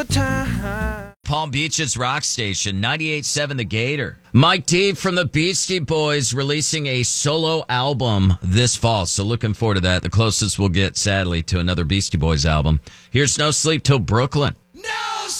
good time. Palm Beach's rock station, 98.7 The Gator. Mike D from the Beastie Boys releasing a solo album this fall. So looking forward to that. The closest we'll get, sadly, to another Beastie Boys album. Here's No Sleep Till Brooklyn.